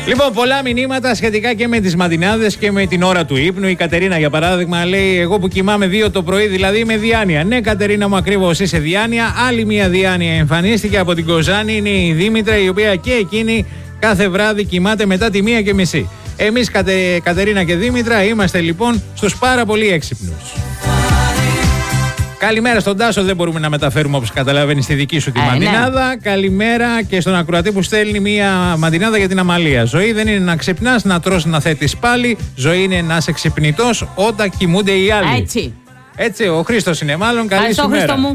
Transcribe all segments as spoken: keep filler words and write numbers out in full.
Λοιπόν, πολλά μηνύματα σχετικά και με τις μαντινάδες και με την ώρα του ύπνου. Η Κατερίνα, για παράδειγμα, λέει: εγώ που κοιμάμαι δύο το πρωί, δηλαδή είμαι διάνοια. Ναι, Κατερίνα μου, ακριβώς είσαι διάνοια. Άλλη μια διάνοια εμφανίστηκε από την Κοζάνη. Είναι η Δήμητρα, η οποία και εκείνη κάθε βράδυ κοιμάται μετά τη μία και μισή. Εμείς, Κατε, Κατερίνα και Δήμητρα, είμαστε λοιπόν στους πάρα πολύ έξυπνους. Καλημέρα στον Τάσο, δεν μπορούμε να μεταφέρουμε όπως καταλαβαίνεις τη δική σου τη ε, μαντινάδα. Ναι. Καλημέρα και στον ακροατή που στέλνει μία μαντινάδα για την Αμαλία. Ζωή δεν είναι να ξυπνάς, να τρως, να θέτεις πάλι. Ζωή είναι να είσαι ξυπνητός όταν κοιμούνται οι άλλοι. Έτσι. Έτσι, ο Χρήστος είναι μάλλον. Καλή σου μέρα. Μου.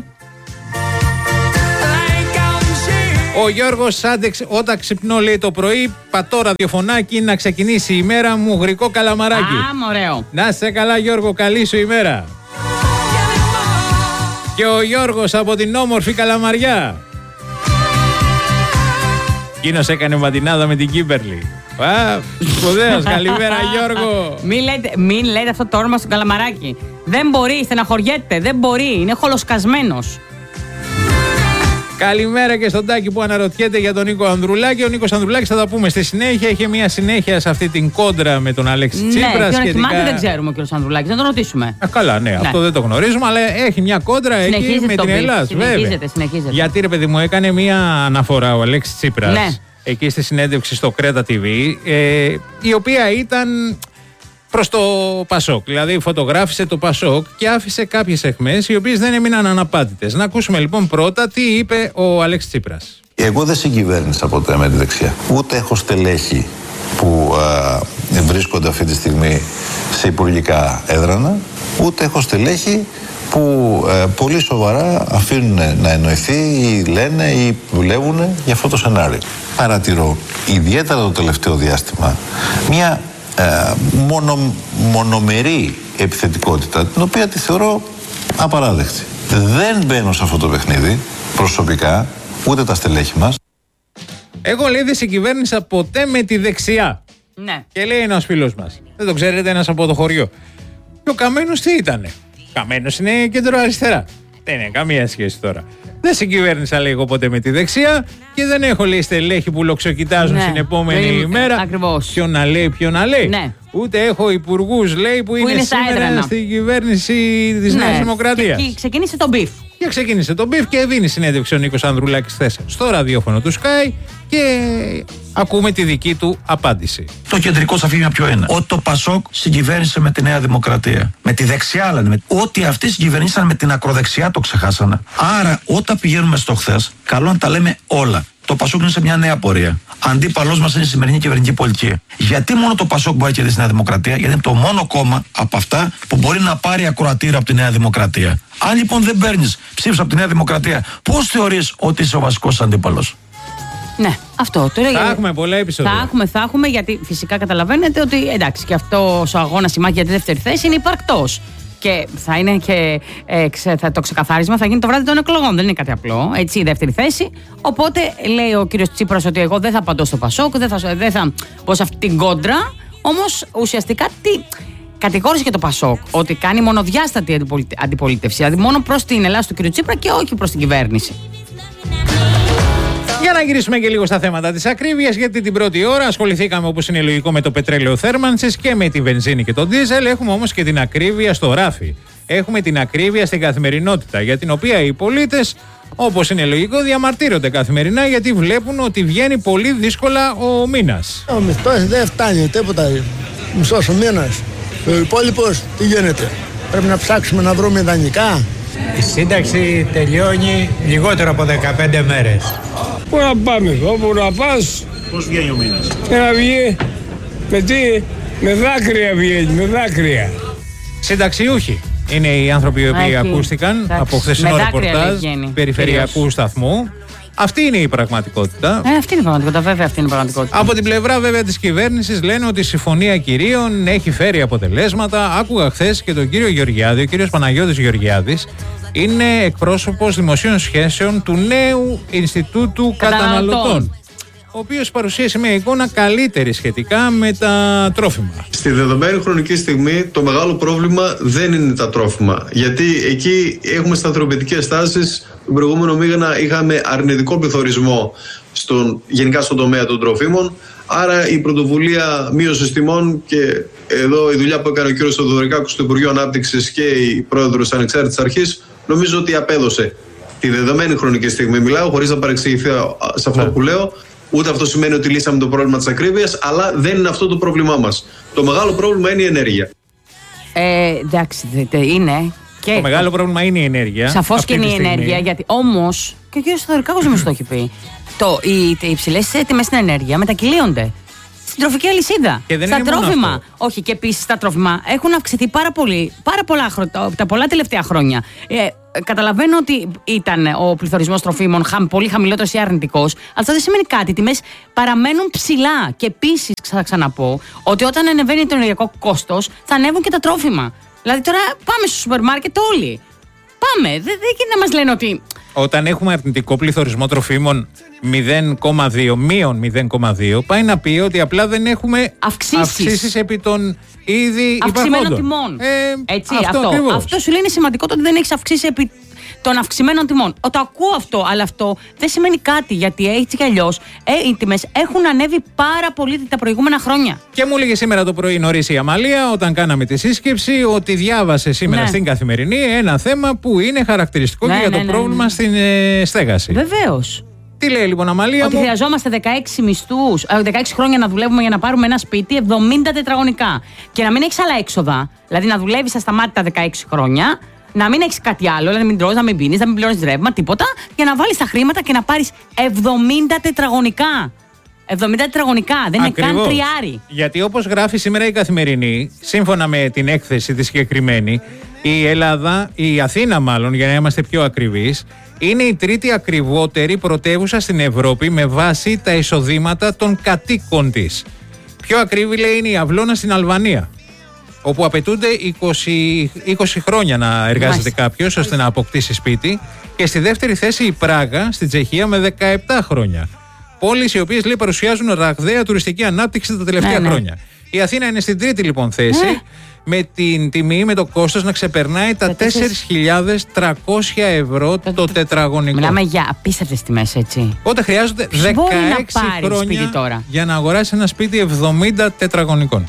Ο Γιώργος, άντεξε, όταν ξυπνώ λέει το πρωί, πατώ ραδιοφωνάκι να ξεκινήσει η μέρα μου, γρικό καλαμαράκι. Α, ωραίο. Να είσαι καλά Γιώργο, καλή σου ημέρα. Και ο Γιώργος από την όμορφη Καλαμαριά. Εκείνος έκανε μαντινάδα με την Κίμπερλι. Α, σπουδαίος, καλημέρα Γιώργο. Μην λέτε, μην λέτε αυτό το όνομα στον Καλαμαράκι. Δεν μπορεί, στεναχωριέται, δεν μπορεί, είναι χολοσκασμένος. Καλημέρα και στον Τάκη που αναρωτιέται για τον Νίκο Ανδρουλάκη. Ο Νίκος Ανδρουλάκης θα τα πούμε στη συνέχεια. Είχε μια συνέχεια σε αυτή την κόντρα με τον Αλέξη ναι, Τσίπρα. Ναι, σχετικά... κοιμάται δεν ξέρουμε ο κ. Ανδρουλάκης, να τον ρωτήσουμε. Α, καλά, ναι, ναι, αυτό δεν το γνωρίζουμε, αλλά έχει μια κόντρα συνεχίζεται εκεί με την Ελλάδα. Συνεχίζεται, συνεχίζεται. Γιατί ρε παιδί μου, έκανε μια αναφορά ο Αλέξης Τσίπρας ναι. εκεί στη συνέντευξη στο Κρέτα τι βι, ε, η οποία ήταν προς το Πασόκ. Δηλαδή φωτογράφησε το Πασόκ και άφησε κάποιες αιχμές οι οποίες δεν έμειναν αναπάτητες. Να ακούσουμε λοιπόν πρώτα τι είπε ο Αλέξης Τσίπρας. Εγώ δεν συγκυβέρνησα ποτέ με τη δεξιά. Ούτε έχω στελέχη που α, βρίσκονται αυτή τη στιγμή σε υπουργικά έδρανα, ούτε έχω στελέχη που ε, πολύ σοβαρά αφήνουν να εννοηθεί ή λένε ή δουλεύουν για αυτό το σενάριο. Παρατηρώ ιδιαίτερα το τελευταίο διάστημα μια Ε, μονο, μονομερή επιθετικότητα, την οποία τη θεωρώ απαράδεκτη. Δεν μπαίνω σε αυτό το παιχνίδι προσωπικά, ούτε τα στελέχη μας. Εγώ λέει δεν συγκυβέρνησα ποτέ με τη δεξιά. Ναι. Και λέει ένας φίλος μας, δεν το ξέρετε, ένας από το χωριό. Και ο Καμένος τι ήτανε? Καμένος είναι κέντρο αριστερά. Δεν είναι καμία σχέση τώρα. Δεν συγκυβέρνησα λέει εγώ ποτέ με τη δεξιά και δεν έχω λέει στελέχη που λοξοκοιτάζουν ναι. στην επόμενη είναι, ημέρα. Ακριβώς. Ποιο να λέει, ποιο να λέει. Ναι. Ούτε έχω υπουργούς λέει που, που είναι, είναι σήμερα στην κυβέρνηση της ναι. Νέας Δημοκρατίας. Και ξεκίνησε το μπιφ. Και ξεκίνησε το μπιφ και δίνει συνέντευξη ο Νίκος Ανδρουλάκης χθες στο ραδιόφωνο του Sky και ακούμε τη δική του απάντηση. Το κεντρικό σαφήνεια ποιο είναι? Ότι το Πασόκ συγκυβέρνησε με τη Νέα Δημοκρατία. Με τη δεξιά, λένε. Ότι αυτοί συγκυβερνήσαν με την ακροδεξιά το ξεχάσανε. Άρα, όταν πηγαίνουμε στο χθες, καλό να τα λέμε όλα. Το Πασόκ είναι σε μια νέα πορεία. Αντίπαλός μας είναι η σημερινή κυβερνητική πολιτική. Γιατί μόνο το Πασόκ μπορεί να κερδίσει τη Νέα Δημοκρατία? Γιατί είναι το μόνο κόμμα από αυτά που μπορεί να πάρει ακροατήρα από τη Νέα Δημοκρατία. Αν λοιπόν δεν παίρνεις ψήφους από τη Νέα Δημοκρατία, πώς θεωρείς ότι είσαι ο βασικός αντίπαλος? Ναι, αυτό. Τώρα, θα έχουμε πολλά επεισόδια. Θα έχουμε, θα έχουμε, γιατί φυσικά καταλαβαίνετε ότι εντάξει, και αυτός ο αγώνας, η μάχη για τη δεύτερη θέση είναι υπαρκτός. Και θα είναι και ε, ξε, θα, το ξεκαθάρισμα θα γίνει το βράδυ των εκλογών. Δεν είναι κάτι απλό. Έτσι, η δεύτερη θέση. Οπότε λέει ο κύριος Τσίπρας ότι εγώ δεν θα απαντώ στο Πασόκ, δεν θα, δεν θα πω σε αυτή την κόντρα. Όμως ουσιαστικά τι. Κατηγόρησε και το Πασόκ ότι κάνει μονοδιάστατη αντιπολίτε, αντιπολίτευση. Δηλαδή μόνο προς την Ελλάδα του κύριου Τσίπρα και όχι προς την κυβέρνηση. Για να γυρίσουμε και λίγο στα θέματα της ακρίβειας, γιατί την πρώτη ώρα ασχοληθήκαμε όπως είναι λογικό με το πετρέλαιο θέρμανσης και με τη βενζίνη και το ντίζελ. Έχουμε όμως και την ακρίβεια στο ράφι. Έχουμε την ακρίβεια στην καθημερινότητα, για την οποία οι πολίτες, όπως είναι λογικό, διαμαρτύρονται καθημερινά γιατί βλέπουν ότι βγαίνει πολύ δύσκολα ο μήνας. Ο μισθός δεν φτάνει τίποτα. Μισθός ο μήνας. Ο υπόλοιπος τι γίνεται? Πρέπει να ψάξουμε να βρούμε δανεικά. Η σύνταξη τελειώνει λιγότερο από δεκαπέντε μέρες. Πού να πάμε, όπου να πας. Πώς βγαίνει ο μήνας? Να βγει, με τι, με δάκρυα βγαίνει, με δάκρυα. Συνταξιούχοι είναι οι άνθρωποι οι οποίοι Άχι. ακούστηκαν εντάξει. από χθεσινό ρεπορτάζ περιφερειακού κυρίως. σταθμού. Αυτή είναι η πραγματικότητα. Ε, αυτή είναι η πραγματικότητα, βέβαια, αυτή είναι η πραγματικότητα. Από την πλευρά βέβαια της κυβέρνησης λένε ότι η συμφωνία κυρίων έχει φέρει αποτελέσματα. Άκουγα χθες και τον κύριο Γεωργιάδη, ο κύριος Παναγιώτης Γεωργιάδης, είναι εκπρόσωπος δημοσίων σχέσεων του νέου Ινστιτούτου Καταναλωτών, Καταναλωτών, ο οποίος παρουσίασε μια εικόνα καλύτερη σχετικά με τα τρόφιμα. Στη δεδομένη χρονική στιγμή το μεγάλο πρόβλημα δεν είναι τα τρόφιμα, γιατί εκεί έχουμε σταθεροποιητικές τάσεις. Τον προηγούμενο μήνα είχαμε αρνητικό πληθωρισμό στον, γενικά στον τομέα των τροφίμων, Άρα η πρωτοβουλία μείωσης τιμών και εδώ η δουλειά που έκανε ο κ. Θεοδωρικάκος στο Υπουργείο Ανάπτυξης και η πρόεδρος της Ανεξάρτητης Αρχής νομίζω ότι απέδωσε. Τη δεδομένη χρονική στιγμή μιλάω, χωρίς να παρεξηγηθώ σε αυτό ναι. που λέω. Ούτε αυτό σημαίνει ότι λύσαμε το πρόβλημα της ακρίβειας, αλλά δεν είναι αυτό το πρόβλημά μας. Το μεγάλο πρόβλημα είναι η ενέργεια. Ε, εντάξει, είναι. Και το μεγάλο πρόβλημα είναι η ενέργεια. Σαφώς και είναι η ενέργεια, γιατί όμως, και ο κ. Θεοδωρικάκος μας το έχει πει, το, οι, οι υψηλές τιμές στην ενέργεια μετακυλίονται στην τροφική αλυσίδα. Στα τρόφιμα. Όχι, και επίσης τα τρόφιμα έχουν αυξηθεί πάρα πολύ, πάρα πολλά χρόνια, τα πολλά τελευταία χρόνια. Ε, Καταλαβαίνω ότι ήταν ο πληθωρισμός τροφίμων χα, πολύ χαμηλότερος ή αρνητικός, αλλά αυτό δεν σημαίνει κάτι. Οι τιμές παραμένουν ψηλά. Και επίσης, θα ξαναπώ, ότι όταν ανεβαίνει το ενεργειακό κόστος, θα ανέβουν και τα τρόφιμα. Δηλαδή, τώρα πάμε στο σούπερ μάρκετ όλοι. Πάμε. Δεν δε, να μας λένε ότι. Όταν έχουμε αρνητικό πληθωρισμό τροφίμων μηδέν κόμμα δύο, μείον μηδέν κόμμα δύο, πάει να πει ότι απλά δεν έχουμε αυξήσεις επί των ήδη αυξημένων τιμών. Ε, Έτσι, αυτό, αυτό, αυτό σου λέει είναι σημαντικό το ότι δεν έχεις αυξήσει επί των αυξημένων τιμών. Το ακούω αυτό, αλλά αυτό δεν σημαίνει κάτι, γιατί έτσι κι αλλιώς ε, οι τιμές έχουν ανέβει πάρα πολύ τα προηγούμενα χρόνια. Και μου έλεγε σήμερα το πρωί νωρίς η Αμαλία, όταν κάναμε τη σύσκεψη, ότι διάβασε σήμερα ναι. στην Καθημερινή ένα θέμα που είναι χαρακτηριστικό ναι, και για το ναι, ναι, πρόβλημα ναι. στην ε, στέγαση. Βεβαίως. Τι λέει λοιπόν Αμαλία? Ότι μου? χρειαζόμαστε δεκαέξι μισθούς, δεκαέξι χρόνια να δουλεύουμε για να πάρουμε ένα σπίτι εβδομήντα τετραγωνικά. Και να μην έχεις άλλα έξοδα. Δηλαδή να δουλεύεις ασταμάτητα δεκαέξι χρόνια, να μην έχεις κάτι άλλο, δηλαδή να μην τρως, να μην πίνεις, να μην πληρώνεις ρεύμα, τίποτα, για να βάλεις τα χρήματα και να πάρεις εβδομήντα τετραγωνικά. εβδομήντα τετραγωνικά, δεν Ακριβώς. είναι καν τριάρι. Γιατί όπως γράφει σήμερα η Καθημερινή, σύμφωνα με την έκθεση τη συγκεκριμένη, η Ελλάδα, η Αθήνα μάλλον, για να είμαστε πιο ακριβείς, είναι η τρίτη ακριβότερη πρωτεύουσα στην Ευρώπη με βάση τα εισοδήματα των κατοίκων της. Πιο ακριβή λέει είναι η Αυλώνα στην Αλβανία, όπου απαιτούνται είκοσι, είκοσι χρόνια να εργάζεται κάποιος ώστε να αποκτήσει σπίτι, και στη δεύτερη θέση η Πράγα στην Τσεχία με δεκαεπτά χρόνια. Πόλεις οι οποίες λέει παρουσιάζουν ραγδαία τουριστική ανάπτυξη τα τελευταία ναι, χρόνια. Ναι. Η Αθήνα είναι στην τρίτη λοιπόν θέση ναι. με την τιμή, με το κόστος να ξεπερνάει τα τέσσερις χιλιάδες τριακόσια ευρώ το, το τετραγωνικό. Μιλάμε για απίστευτες τιμές, έτσι. Οπότε χρειάζονται δεκαέξι χρόνια τώρα για να αγοράσει ένα σπίτι εβδομήντα τετραγωνικών.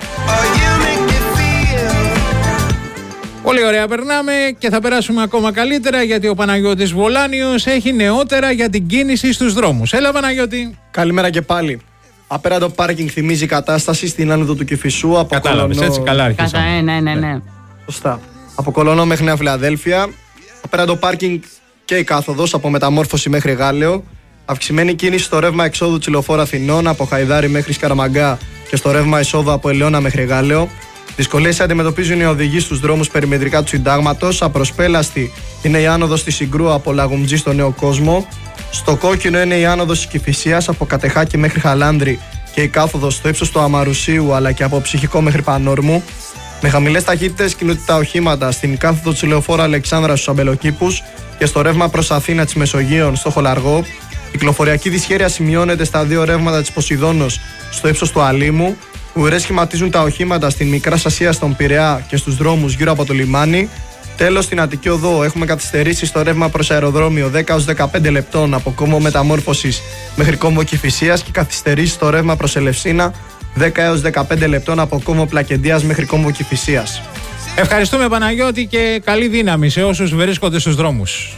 Πολύ ωραία περνάμε και θα περάσουμε ακόμα καλύτερα, γιατί ο Παναγιώτης Βολάνιος έχει νεότερα για την κίνηση στους δρόμους. Έλα Παναγιώτη. Καλημέρα και πάλι. Απέραντο πάρκινγκ θυμίζει η κατάσταση στην άνοδο του Κηφισού. Από Κατάλαβες, Κολονό... έτσι καλά άρχισα. Κατά, ναι, ναι, ναι. Σωστά. Από Κολονό μέχρι Νέα Φιλαδέλφια. Απέραντο πάρκινγκ και η κάθοδος από Μεταμόρφωση μέχρι Γάλεο. Αυξημένη κίνηση στο ρεύμα εξόδου της Λεωφόρου Αθηνών από Χαϊδάρι μέχρι Σκαραμαγκά και στο ρεύμα εισόδου από Ελαιώνα μέχρι Γάλεο. Δυσκολίες αντιμετωπίζουν οι οδηγοί στους δρόμους περιμετρικά του Συντάγματος. Απροσπέλαστη είναι η άνοδος της Συγκρού από Λαγουμτζή στο Νέο Κόσμο. Στο κόκκινο είναι η άνοδος της Κηφισίας από Κατεχάκη μέχρι Χαλάνδρη και η κάθοδος στο ύψος του Αμαρουσίου, αλλά και από Ψυχικό μέχρι Πανόρμου. Με χαμηλές ταχύτητες κινούνται τα οχήματα στην κάθοδο της Λεωφόρου Αλεξάνδρα στους Αμπελοκήπους και στο ρεύμα προς Αθήνα της Μεσογείων στο Χολαργό. Η κυκλοφοριακή δυσχέρεια σημειώνεται στα δύο ρεύματα της Ποσειδώνος στο ύψος του Αλήμου. Ουρές σχηματίζουν τα οχήματα στην Μικρά Ασία στον Πειραιά και στους δρόμους γύρω από το λιμάνι. Τέλος, στην Αττική Οδό έχουμε καθυστερήσεις στο ρεύμα προς αεροδρόμιο δέκα έως δεκαπέντε λεπτών από Κόμβο Μεταμόρφωσης μέχρι Κόμβο Κηφισίας και καθυστερήσεις στο ρεύμα προς Ελευσίνα δέκα έως δεκαπέντε λεπτών από Κόμβο Πλακεντίας μέχρι Κόμβο Κηφισίας. Ευχαριστούμε Παναγιώτη και καλή δύναμη σε όσους βρίσκονται στους δρόμους.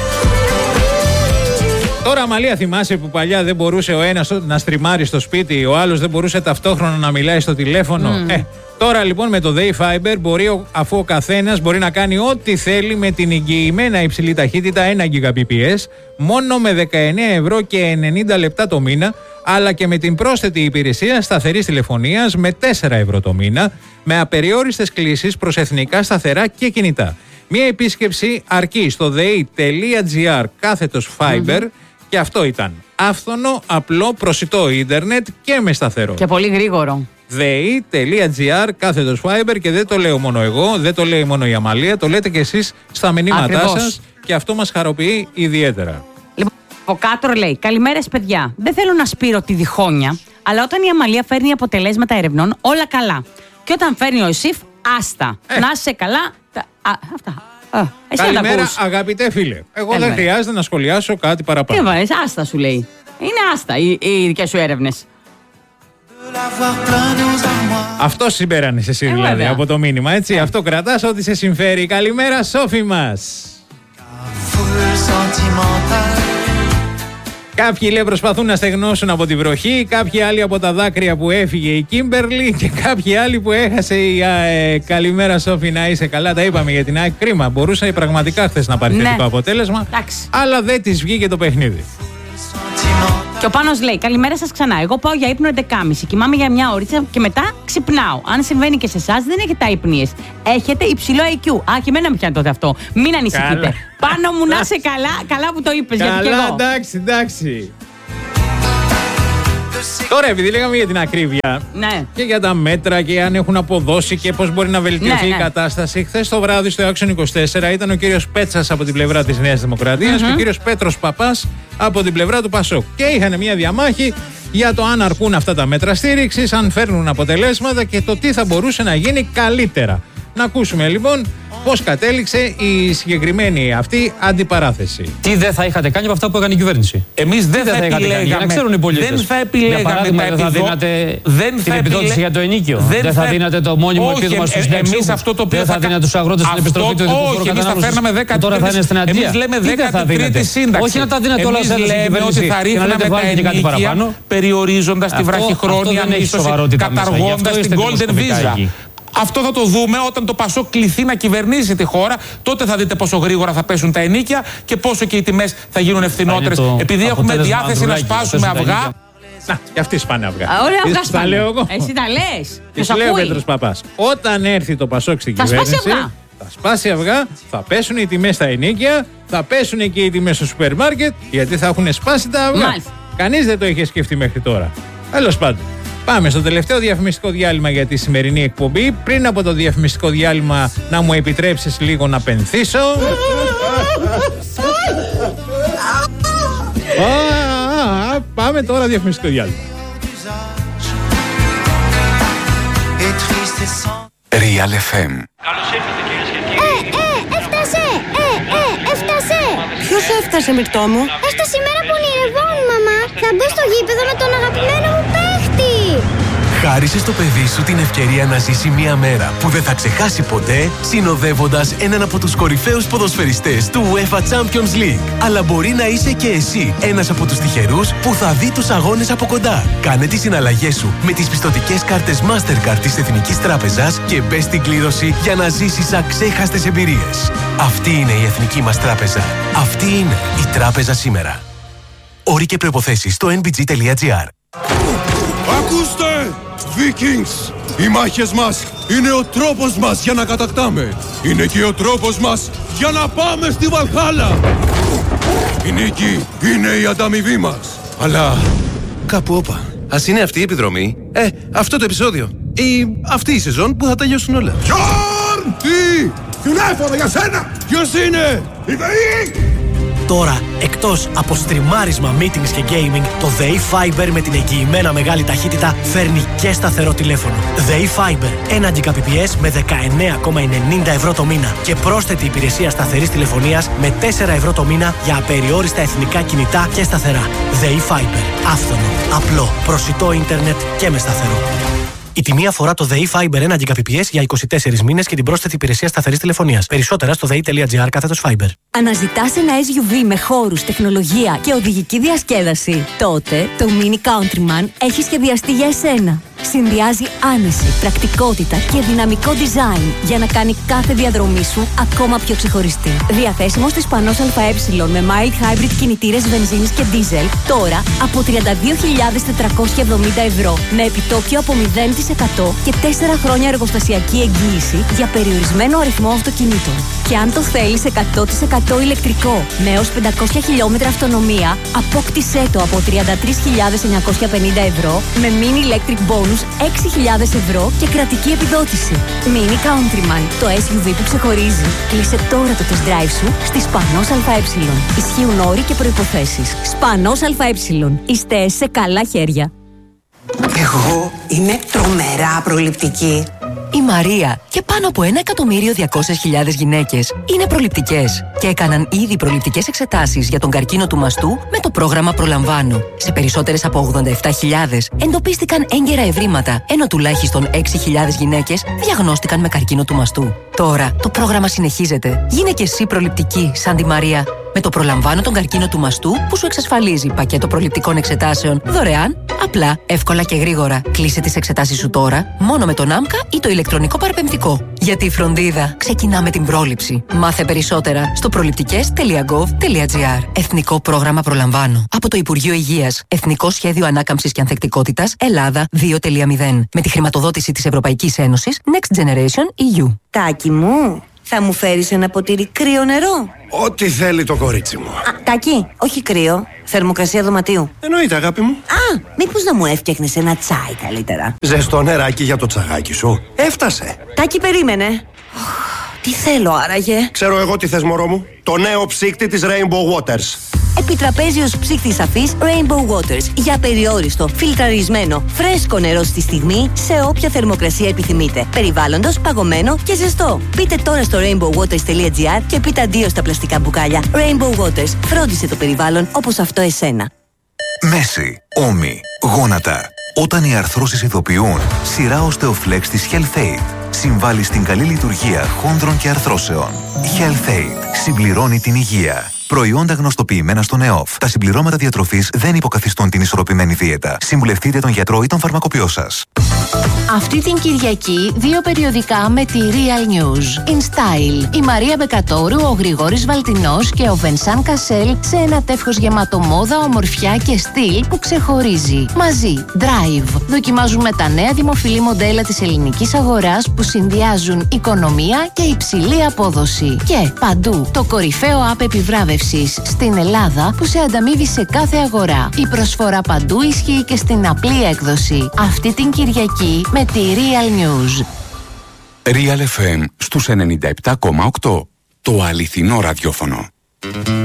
Τώρα, Αμαλία, θυμάσαι που παλιά δεν μπορούσε ο ένας να στριμάρει στο σπίτι, ο άλλος δεν μπορούσε ταυτόχρονα να μιλάει στο τηλέφωνο. Mm. Ε, τώρα λοιπόν με το Dayfiber μπορεί, αφού ο καθένας μπορεί να κάνει ό,τι θέλει με την εγγυημένα υψηλή ταχύτητα ένα Gbps, μόνο με δεκαεννέα ευρώ και ενενήντα λεπτά το μήνα, αλλά και με την πρόσθετη υπηρεσία σταθερής τηλεφωνίας με τέσσερα ευρώ το μήνα, με απεριόριστες κλήσεις προς εθνικά σταθερά και κινητά. Μία επίσκεψη αρκεί στο dei.gr κάθετος Fiber. Mm-hmm. Και αυτό ήταν άφθονο, απλό, προσιτό ίντερνετ και με σταθερό. Και πολύ γρήγορο. dei.gr κάθετος Fiber, και δεν το λέω μόνο εγώ, δεν το λέει μόνο η Αμαλία, το λέτε και εσείς στα μηνύματά σας και αυτό μας χαροποιεί ιδιαίτερα. Λοιπόν, ο Κάτρο λέει: καλημέρες παιδιά. Δεν θέλω να σπείρω τη διχόνοια, αλλά όταν η Αμαλία φέρνει αποτελέσματα ερευνών, όλα καλά. Και όταν φέρνει ο ΕΣΥΦ, άστα. Ε. Να είσαι καλά. Α, αυτά. Α, καλημέρα, αγαπητέ φίλε. Εγώ Έλα, δεν χρειάζεται να σχολιάσω κάτι παραπάνω. Τι βάζεις, άστα σου λέει. Είναι άστα οι, οι δικές σου έρευνες. Αυτό συμπέρανες εσύ ε, δηλαδή βέβαια. από το μήνυμα, έτσι. Ε. Αυτό κρατάς, ό,τι σε συμφέρει. Καλημέρα, Σόφη μας. Κάποιοι λέει προσπαθούν να στεγνώσουν από τη βροχή, κάποιοι άλλοι από τα δάκρυα που έφυγε η Κίμπερλι και κάποιοι άλλοι που έχασε η ε, καλημέρα Σόφη, να είσαι καλά. Τα είπαμε για την ΑΕΚ. Κρίμα, μπορούσε πραγματικά χθες να πάρει θετικό, ναι, αποτέλεσμα. Εντάξει. Αλλά δεν της βγήκε το παιχνίδι. Και ο Πάνος λέει: καλημέρα σας ξανά. Εγώ πάω για ύπνο έντεκα και μισή. Κοιμάμαι για μια ώριτσα και μετά ξυπνάω. Αν συμβαίνει και σε εσάς, δεν έχετε ύπνιες. Έχετε υψηλό άι κιου. Α, και εμένα με πιάνει τότε αυτό. Μην ανησυχείτε. Πάνω μου να είσαι καλά, καλά που το είπες. Καλά, γιατί και εγώ. εντάξει, εντάξει. Τώρα, επειδή λέγαμε για την ακρίβεια, ναι, και για τα μέτρα και αν έχουν αποδώσει και πώς μπορεί να βελτιωθεί, ναι, η, ναι, κατάσταση, χθες το βράδυ στο Action είκοσι τέσσερα ήταν ο κύριος Πέτσας από την πλευρά της Νέας Δημοκρατίας, mm-hmm, και ο κύριος Πέτρος Παπάς από την πλευρά του Πασόκ. Και είχαν μια διαμάχη για το αν αρκούν αυτά τα μέτρα στήριξης, αν φέρνουν αποτελέσματα και το τι θα μπορούσε να γίνει καλύτερα. Να ακούσουμε λοιπόν πώς κατέληξε η συγκεκριμένη αυτή αντιπαράθεση. Τι δεν θα είχατε κάνει από αυτά που έκανε η κυβέρνηση? Εμείς δεν, δεν θα, θα επιλέγαμε. Για να ξέρουν οι πολίτες. Δεν θα επιλέγαμε. Για παράδειγμα, δεν θα δίνατε δεν την θα επιδότηση επιλέ... για το ενοίκιο. Δεν, δεν θα, θα δίνατε το μόνιμο όχι, επίδομα στους νεψούχους. Δεν θα δίνατε στους αγρότες την επιστροφή του ειδικού φόρου κατανάλωσης. Τώρα θα είναι στην Αντία. Εμείς λέμε δέκατη τρίτη σύνταξη. Όχι να τα δίνατε όλα σε λέμε ότι θα ρίχναμε τα ενοίκια περιορίζοντας τη βραχυχρόνια μίσθωση, καταργώντας την Golden Visa. Αυτό θα το δούμε όταν το Πασόκ κληθεί να κυβερνήσει τη χώρα. Τότε θα δείτε πόσο γρήγορα θα πέσουν τα ενοίκια και πόσο και οι τιμές θα γίνουν ευθυνότερες. Επειδή έχουμε διάθεση να σπάσουμε αυγά. Να, και αυτοί σπάνε αυγά. Ωραία, αυγά σπάνε. Τα λέω εγώ. Εσύ τα λες. Και σου λέει ο Πέτρος Παπάς. Όταν έρθει το Πασόκ στην κυβέρνηση, θα σπάσει αυγά, θα πέσουν οι τιμές στα ενοίκια, θα πέσουν και οι τιμές στο σούπερ μάρκετ, γιατί θα έχουν σπάσει τα αυγά. Κανείς δεν το είχε σκεφτεί μέχρι τώρα. Τέλος πάντων. Πάμε στο τελευταίο διαφημιστικό διάλειμμα για τη σημερινή εκπομπή. Πριν από το διαφημιστικό διάλειμμα, να μου επιτρέψεις λίγο να πενθήσω. Πάμε τώρα διαφημιστικό διάλειμμα. Real εφ εμ. Καλώς ήρθατε κυρίες και κύριοι. Ε, ε, έφτασε! Ε, ε, έφτασε! Ποιος έφτασε, Μυρτώ μου? Έφτασε η μέρα που ονειρευόμουν, μαμά. Θα μπω στο γήπεδο με τον αγαπημένο μου παίχτη. Χάρισε στο παιδί σου την ευκαιρία να ζήσει μια μέρα που δεν θα ξεχάσει ποτέ, συνοδεύοντας έναν από τους κορυφαίους ποδοσφαιριστές του UEFA Champions League. Αλλά μπορεί να είσαι και εσύ ένας από τους τυχερούς που θα δει τους αγώνες από κοντά. Κάνε τις συναλλαγές σου με τις πιστωτικές κάρτες Mastercard της Εθνικής Τράπεζας και μπες στην κλήρωση για να ζήσεις αξέχαστες εμπειρίες. Αυτή είναι η Εθνική μας Τράπεζα. Αυτή είναι η Τράπεζα σήμερα. Όροι και προϋποθέσεις στο εν μπι τζι τελεία τζι άρ. Ακούστε! Vikings! Οι μάχες μας είναι ο τρόπος μας για να κατακτάμε. Είναι και ο τρόπος μας για να πάμε στη Βαλχάλα. Η νίκη είναι η ανταμοιβή μας. Αλλά κάπου όπα. Ας είναι αυτή η επιδρομή. Ε, αυτό το επεισόδιο. Ή αυτή η σεζόν που θα τελειώσουν όλα. Γιόρν! Τι! Τηλέφωνο για σένα! Ποιος είναι? Η ΔΕΗ! Τώρα, εκτός από στριμάρισμα, meetings και gaming, το ΔΕΗ Fiber με την εγγυημένα μεγάλη ταχύτητα φέρνει και σταθερό τηλέφωνο. ΔΕΗ Fiber, ένα Gbps με δεκαεννέα κόμμα ενενήντα ευρώ το μήνα και πρόσθετη υπηρεσία σταθερής τηλεφωνίας με τέσσερα ευρώ το μήνα για απεριόριστα εθνικά κινητά και σταθερά. ΔΕΗ Fiber, άφθονο, απλό, προσιτό ίντερνετ και με σταθερό. Η τιμή αφορά το ΔΕΗ Fiber ένα Gbps για είκοσι τέσσερις μήνες και την πρόσθετη υπηρεσία σταθερής τηλεφωνίας. Περισσότερα στο δei.gr κάθετος Fiber. Αναζητάς ένα ες γιου βι με χώρους, τεχνολογία και οδηγική διασκέδαση? Τότε το Mini Countryman έχει σχεδιαστεί για εσένα. Συνδυάζει άνεση, πρακτικότητα και δυναμικό design για να κάνει κάθε διαδρομή σου ακόμα πιο ξεχωριστή. Διαθέσιμο στις Πανός ΑΕ με mild hybrid κινητήρες βενζίνης και diesel τώρα από τριάντα δύο χιλιάδες τετρακόσια εβδομήντα ευρώ με επιτόκιο από μηδέν τοις εκατό και τέσσερα χρόνια εργοστασιακή εγγύηση για περιορισμένο αριθμό αυτοκινήτων. Και αν το θέλεις εκατό τοις εκατό ηλεκτρικό με έως πεντακόσια χιλιόμετρα αυτονομία, απόκτησέ το από τριάντα τρεις χιλιάδες εννιακόσια πενήντα ευρώ με mini electric bonus έξι χιλιάδες ευρώ και κρατική επιδότηση. Mini Countryman, το ες γιου βι που ξεχωρίζει. Κλείσε τώρα το test drive σου στη Σπανός ΑΕ. Ισχύουν όροι και προϋποθέσεις. Σπανός ΑΕ. Είστε σε καλά χέρια. Εγώ είμαι τρομερά προληπτική. η Μαρία και πάνω από ένα εκατομμύριο διακόσιες χιλιάδες γυναίκες είναι προληπτικές και έκαναν ήδη προληπτικές εξετάσεις για τον καρκίνο του μαστού με το πρόγραμμα Προλαμβάνω. Σε περισσότερες από ογδόντα επτά χιλιάδες εντοπίστηκαν έγκαιρα ευρήματα, ενώ τουλάχιστον έξι χιλιάδες γυναίκες διαγνώστηκαν με καρκίνο του μαστού. Τώρα το πρόγραμμα συνεχίζεται. Γίνε και εσύ προληπτική σαν τη Μαρία. Με το Προλαμβάνω τον καρκίνο του μαστού που σου εξασφαλίζει πακέτο προληπτικών εξετάσεων δωρεάν, απλά, εύκολα και γρήγορα. Κλείσε τις εξετάσεις σου τώρα, μόνο με τον ΆΜΚΑ ή το ηλεκτρονικό παραπεμπτικό. Γιατί η φροντίδα ξεκινά με την πρόληψη. Μάθε περισσότερα στο προληπτικές τελεία γκοβ τελεία τζι άρ. Εθνικό πρόγραμμα Προλαμβάνω. Από το Υπουργείο Υγείας. Εθνικό Σχέδιο Ανάκαμψης και Ανθεκτικότητας Ελλάδα δύο κόμμα μηδέν. Με τη χρηματοδότηση της Ευρωπαϊκής Ένωσης Next Generation ι γιου. Τάκη μου, θα μου φέρεις ένα ποτήρι κρύο νερό? Ό,τι θέλει το κορίτσι μου. Α, Τάκη, όχι κρύο. Θερμοκρασία δωματίου. Εννοείται, αγάπη μου. Α, μήπως να μου έφτιαχνες ένα τσάι καλύτερα? Ζεστό νεράκι για το τσαγάκι σου. Έφτασε. Τάκη, περίμενε. Τι θέλω άραγε? Ξέρω εγώ τι θες, μωρό μου. Το νέο ψύκτη της Rainbow Waters. Επιτραπέζιος ψύκτης αφής Rainbow Waters. Για περιόριστο, φιλτραρισμένο, φρέσκο νερό στη στιγμή, σε όποια θερμοκρασία επιθυμείτε. Περιβάλλοντος, παγωμένο και ζεστό. Μπείτε τώρα στο rainbow waters τελεία τζι άρ και πείτε αντίο στα πλαστικά μπουκάλια. Rainbow Waters. Φρόντισε το περιβάλλον όπως αυτό εσένα. Μέση, ώμοι, γόνατα. Όταν οι αρθρώσεις ειδοποιούν, σειρά Osteoflex της HealthAid συμβάλλει στην καλή λειτουργία χόνδρων και αρθρώσεων. HealthAid συμπληρώνει την υγεία. Προϊόντα γνωστοποιημένα στον ΕΟΦ. Τα συμπληρώματα διατροφής δεν υποκαθιστούν την ισορροπημένη δίαιτα. Συμβουλευτείτε τον γιατρό ή τον φαρμακοποιό σας. Αυτή την Κυριακή, δύο περιοδικά με τη Real News. In Style. Η Μαρία Μπεκατόρου, ο Γρηγόρης Βαλτινός και ο Βενσάν Κασέλ σε ένα τεύχος γεμάτο μόδα, ομορφιά και στυλ που ξεχωρίζει. Μαζί, Drive. Δοκιμάζουμε τα νέα δημοφιλή μοντέλα της ελληνικής αγοράς που συνδυάζουν οικονομία και υψηλή απόδοση. Και παντού, το κορυφαίο app επιβράβευσης στην Ελλάδα που σε ανταμείβει σε κάθε αγορά. Η προσφορά παντού ισχύει και στην απλή έκδοση. Αυτή την Κυριακή με τη Real News. Real εφ εμ στους ενενήντα επτά κόμμα οκτώ. Το αληθινό ραδιόφωνο.